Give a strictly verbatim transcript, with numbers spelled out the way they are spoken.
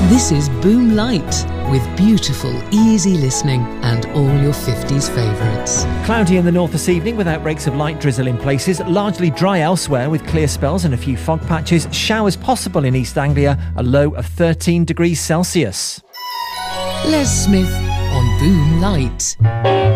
This is Boom Light, with beautiful, easy listening and all your fifties favourites. Cloudy in the north this evening with outbreaks of light drizzle in places. Largely dry elsewhere with clear spells and a few fog patches. Showers possible in East Anglia, a low of thirteen degrees Celsius. Les Smith on Boom Light.